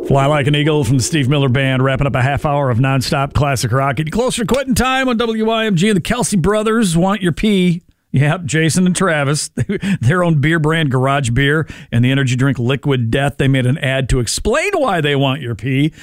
Fly Like an Eagle from the Steve Miller Band, wrapping up a half hour of nonstop classic rock. Getting closer to quitting time on WYMG. The Kelsey Brothers want your pee. Yep, Jason and Travis, their own beer brand, Garage Beer, and the energy drink Liquid Death. They made an ad to explain why they want your pee.